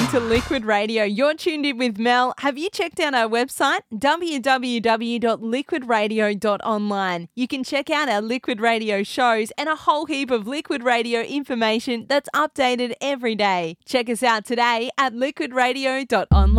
listening to Liquid Radio. You're tuned in with Mel. Have you checked out our website? www.liquidradio.online. You can check out our Liquid Radio shows and a whole heap of Liquid Radio information that's updated every day. Check us out today at liquidradio.online.